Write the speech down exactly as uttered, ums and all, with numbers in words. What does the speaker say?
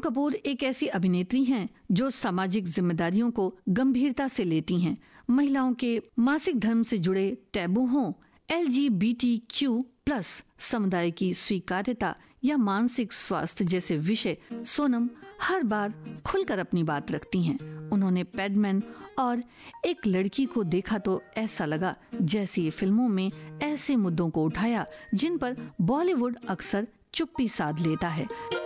कपूर एक ऐसी अभिनेत्री हैं जो सामाजिक जिम्मेदारियों को गंभीरता से लेती हैं। महिलाओं के मासिक धर्म से जुड़े टैबू हों, L G B T Q plus समुदाय की स्वीकार्यता या मानसिक स्वास्थ्य जैसे विषय, सोनम हर बार खुलकर अपनी बात रखती हैं। उन्होंने पैडमैन और एक लड़की को देखा तो ऐसा लगा जैसी फिल्मों में ऐसे मुद्दों को उठाया जिन पर बॉलीवुड अक्सर चुप्पी साध लेता है।